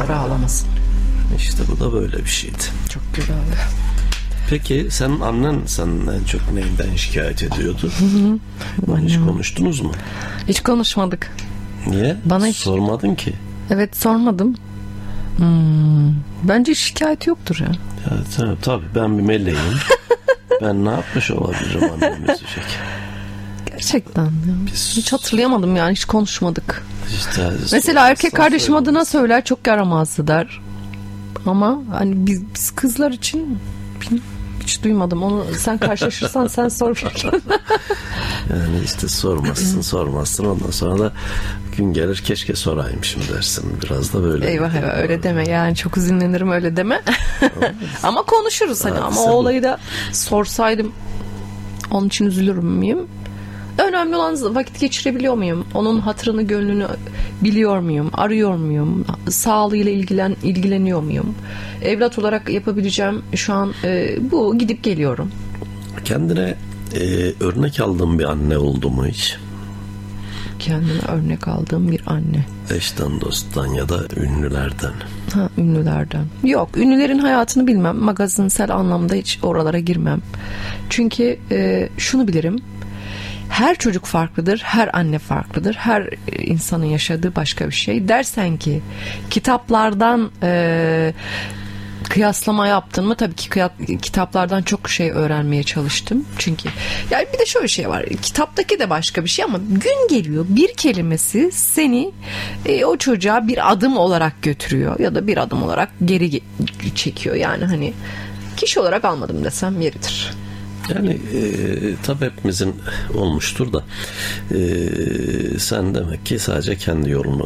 akşamları ağlamasın. İşte bu da böyle bir şeydi. Çok güzeldi. Peki senin annen senden çok neyinden şikayet ediyordu? Hiç konuştunuz mu? Hiç konuşmadık. Niye? Bana hiç sormadın ki. Evet, sormadım. Bence şikayet yoktur ya. Ya tabii ben bir meleğim. Ben ne yapmış olabilirim annemi üzecek? Gerçekten ya. Hiç hatırlayamadım yani, hiç konuşmadık. İşte, mesela erkek kardeşim adına söyler, çok yaramazdı der. Ama hani biz kızlar için hiç duymadım. Onu sen karşılaşırsan sen sor. Yani işte sormazsın ondan sonra da gün gelir keşke soraymışım dersin. Biraz da böyle. Eyvah öyle deme yani, çok üzünlenirim, öyle deme. Ama konuşuruz hani, ama o olayı da sorsaydım onun için üzülür müyüm? Önemli olan vakit geçirebiliyor muyum? Onun hatırını, gönlünü biliyor muyum? Arıyor muyum? Sağlığıyla ilgileniyor muyum? Evlat olarak yapabileceğim şu an bu, gidip geliyorum. Kendine örnek aldığın bir anne oldu mu hiç? Kendime örnek aldığım bir anne. Eşten, dosttan ya da ünlülerden. Ünlülerden. Yok, ünlülerin hayatını bilmem. Magazinsel anlamda hiç oralara girmem. Çünkü şunu bilirim. Her çocuk farklıdır, her anne farklıdır, her insanın yaşadığı başka bir şey. Dersen ki kitaplardan kıyaslama yaptın mı? Tabii ki kitaplardan çok şey öğrenmeye çalıştım. Çünkü yani bir de şöyle şey var. Kitaptaki de başka bir şey ama gün geliyor, bir kelimesi seni o çocuğa bir adım olarak götürüyor ya da bir adım olarak geri çekiyor. Yani hani kişi olarak almadım desem yeridir. Yani tabii hepimizin olmuştur da sen demek ki sadece kendi yolunu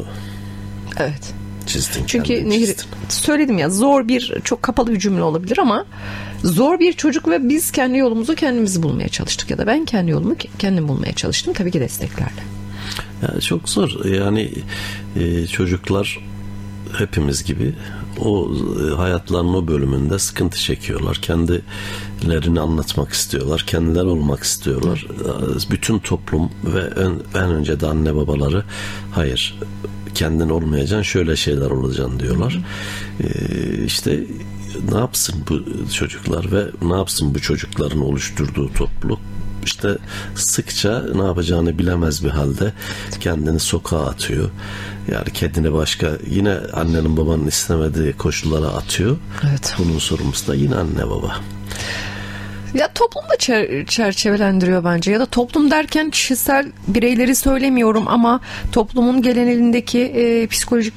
çizdin. Çünkü söyledim ya, zor bir, çok kapalı bir cümle olabilir ama zor bir çocuk ve biz kendi yolumuzu kendimiz bulmaya çalıştık ya da ben kendi yolumu kendim bulmaya çalıştım, tabii ki desteklerle. Ya çok zor yani, çocuklar hepimiz gibi o hayatlarının o bölümünde sıkıntı çekiyorlar. Kendilerini anlatmak istiyorlar. Kendileri olmak istiyorlar. Bütün toplum ve en önce de anne babaları hayır, kendin olmayacaksın, şöyle şeyler olacaksın diyorlar. İşte ne yapsın bu çocuklar ve ne yapsın bu çocukların oluşturduğu topluluk? İşte sıkça ne yapacağını bilemez bir halde kendini sokağa atıyor. Yani kendini başka, yine annenin babanın istemediği koşullara atıyor. Evet. Bunun sorumlusu da yine anne baba. Ya toplum da çerçevelendiriyor bence. Ya da toplum derken kişisel bireyleri söylemiyorum ama toplumun genelindeki psikolojik